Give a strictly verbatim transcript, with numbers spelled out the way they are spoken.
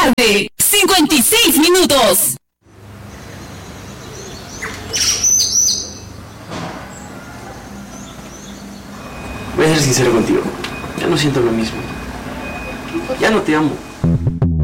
tarde, cincuenta y seis minutos. Voy a ser sincero contigo. Ya no siento lo mismo. Ya no te amo.